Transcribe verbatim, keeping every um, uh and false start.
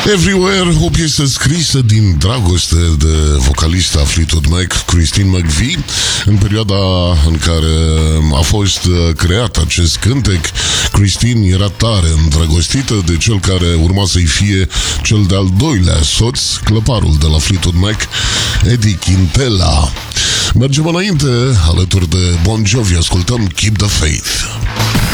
Everywhere, o piesă scrisă din dragoste de vocalista Fleetwood Mac, Christine McVie, în perioada în care a fost creat acest cântec. Christine era tare îndrăgostită de cel care urma să-i fie cel de-al doilea soț, clăparul de la Fleetwood Mac, Eddie Quintela. Mergem înainte, alături de Bon Jovi, ascultăm Keep the Faith.